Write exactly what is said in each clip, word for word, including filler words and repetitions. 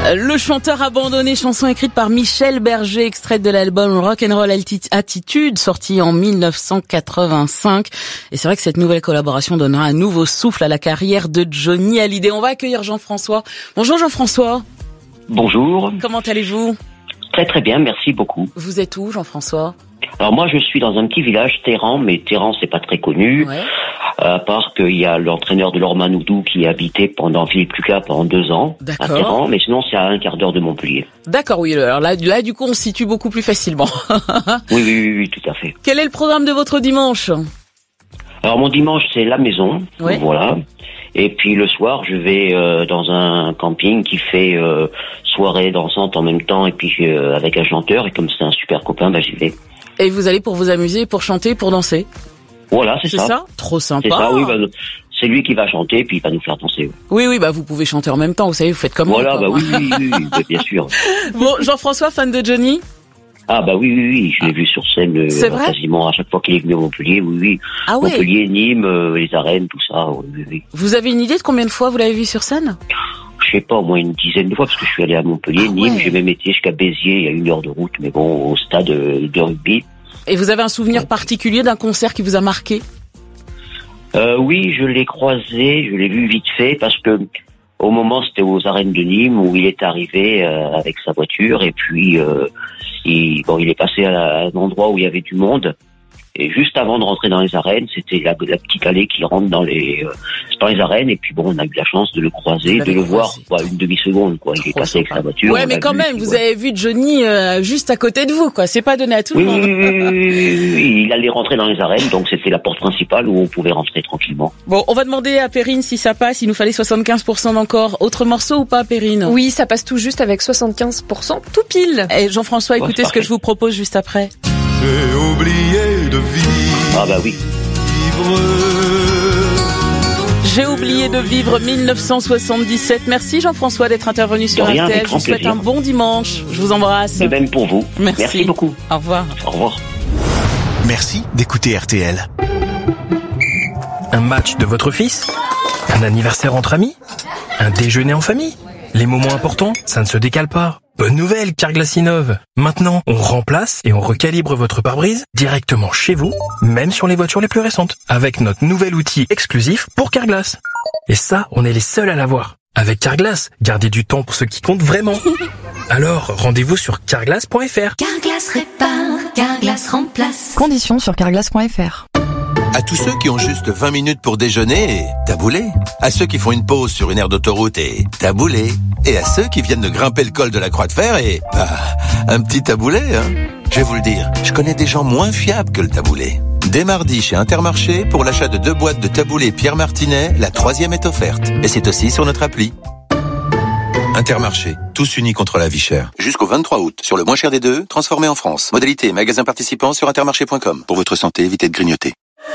Le chanteur abandonné, chanson écrite par Michel Berger, extraite de l'album Rock'n'Roll Attitude, sorti en dix-neuf cent quatre-vingt-cinq. Et c'est vrai que cette nouvelle collaboration donnera un nouveau souffle à la carrière de Johnny Hallyday. On va accueillir Jean-François. Bonjour Jean-François. Bonjour. Comment allez-vous ? Très très bien, merci beaucoup. Vous êtes où, Jean-François ? Alors moi je suis dans un petit village, Téhéran, mais Téhéran c'est pas très connu. Ouais. À part qu'il y a l'entraîneur de l'Ormanoudou qui a habité pendant Philippe Lucas pendant deux ans D'accord. à Téhéran, mais sinon c'est à un quart d'heure de Montpellier. D'accord, oui. Alors là, là du coup on se situe beaucoup plus facilement. oui, oui, oui, oui, tout à fait. Quel est le programme de votre dimanche ? Alors mon dimanche c'est la maison, ouais. voilà. Et puis le soir je vais euh, dans un camping qui fait euh, soirée dansante en même temps et puis euh, avec un chanteur, et comme c'est un super copain, bah j'y vais. Et vous allez pour vous amuser, pour chanter, pour danser ? Voilà, c'est, c'est ça. ça. Trop sympa. C'est ça, oui. Bah, c'est lui qui va chanter, puis il va nous faire danser. Oui, oui, bah vous pouvez chanter en même temps. Vous savez, vous faites comme voilà, moi. Voilà, bah oui, oui, oui, oui bien sûr. Bon, Jean-François, fan de Johnny ? Ah bah oui, oui, oui, je l'ai ah. vu sur scène euh, quasiment à chaque fois qu'il est venu à Montpellier. Oui, oui. Ah ouais. Montpellier, Nîmes, euh, les arènes, tout ça. Oui, oui, oui. Vous avez une idée de combien de fois vous l'avez vu sur scène ? Je sais pas, au moins une dizaine de fois, parce que je suis allé à Montpellier, ah Nîmes, ouais. j'ai même été jusqu'à Béziers, il y a une heure de route, mais bon, au stade de rugby. Et vous avez un souvenir ouais. particulier d'un concert qui vous a marqué ? Euh, oui, je l'ai croisé, je l'ai vu vite fait, parce que au moment, c'était aux arènes de Nîmes, où il est arrivé euh, avec sa voiture, et puis euh, il, bon, il est passé à, la, à un endroit où il y avait du monde, et juste avant de rentrer dans les arènes, c'était la, la petite allée qui rentre dans les euh, dans les arènes, et puis bon, on a eu la chance de le croiser, de le voir quoi, une demi-seconde, quoi. Il est passé avec sa voiture. Ouais, mais quand vu, même, vous ouais. avez vu Johnny euh, juste à côté de vous, quoi. C'est pas donné à tout oui, le monde. Oui, oui, oui, oui, il allait rentrer dans les arènes, donc c'était la porte principale où on pouvait rentrer tranquillement. Bon, on va demander à Perrine si ça passe. Il nous fallait soixante-quinze pour cent d'encore. Autre morceau ou pas, Perrine ? Oui, ça passe tout juste avec soixante-quinze pour cent, tout pile. Et Jean-François, écoutez ouais, ce que je vous propose juste après. J'ai oublié de vivre. Ah bah oui. J'ai oublié de vivre dix-neuf cent soixante-dix-sept. Merci Jean-François d'être intervenu sur rien, R T L. Je vous souhaite un bon dimanche. Je vous embrasse. De même pour vous. Merci. Merci beaucoup. Au revoir. Au revoir. Merci d'écouter R T L. Un match de votre fils ? Un anniversaire entre amis ? Un déjeuner en famille ? Les moments importants, ça ne se décale pas. Bonne nouvelle, Carglass innove. Maintenant, on remplace et on recalibre votre pare-brise directement chez vous, même sur les voitures les plus récentes, avec notre nouvel outil exclusif pour Carglass. Et ça, on est les seuls à l'avoir. Avec Carglass, gardez du temps pour ce qui compte vraiment. Alors, rendez-vous sur carglass point f r. Carglass répare, Carglass remplace. Conditions sur carglass point f r. À tous ceux qui ont juste vingt minutes pour déjeuner, et taboulé. À ceux qui font une pause sur une aire d'autoroute et taboulé. Et à ceux qui viennent de grimper le col de la Croix de Fer et, bah, un petit taboulé, hein. Je vais vous le dire, je connais des gens moins fiables que le taboulé. Dès mardi chez Intermarché, pour l'achat de deux boîtes de taboulé Pierre Martinet, la troisième est offerte. Et c'est aussi sur notre appli. Intermarché, tous unis contre la vie chère. Jusqu'au vingt-trois août, sur le moins cher des deux, transformé en France. Modalité, magasin participant sur intermarché point com. Pour votre santé, évitez de grignoter.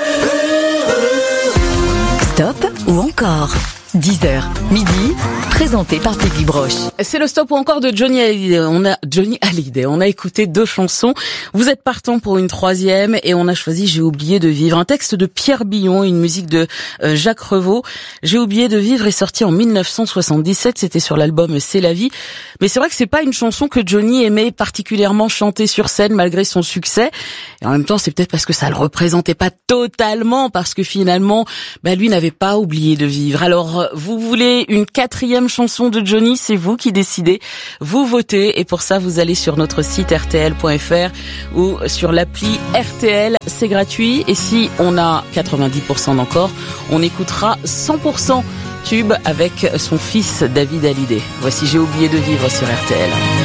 Stop ou encore dix heures, midi, présenté par Peggy Broche. C'est le stop ou encore de Johnny Hallyday. On a Johnny Hallyday. On a écouté deux chansons. Vous êtes partant pour une troisième et on a choisi J'ai oublié de vivre. Un texte de Pierre Billon, une musique de euh, Jacques Revaux. J'ai oublié de vivre est sorti en dix-neuf cent soixante-dix-sept. C'était sur l'album C'est la vie. Mais c'est vrai que c'est pas une chanson que Johnny aimait particulièrement chanter sur scène malgré son succès. Et en même temps, c'est peut-être parce que ça le représentait pas totalement, parce que finalement, bah, lui n'avait pas oublié de vivre. Alors, vous voulez une quatrième chanson de Johnny, c'est vous qui décidez. Vous votez et pour ça, vous allez sur notre site r t l point f r ou sur l'appli R T L. C'est gratuit et si on a quatre-vingt-dix pour cent d'encore, on écoutera cent pour cent tube avec son fils David Hallyday. Voici J'ai oublié de vivre sur R T L.